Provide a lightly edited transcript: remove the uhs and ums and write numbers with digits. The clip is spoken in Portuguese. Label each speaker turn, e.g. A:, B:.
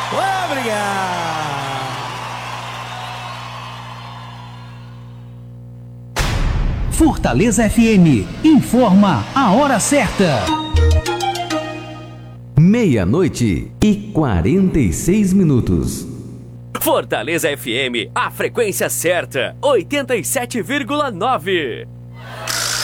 A: Obrigado.
B: Fortaleza FM informa a hora certa.
C: 00:46.
D: Fortaleza FM, a frequência certa, 87,9.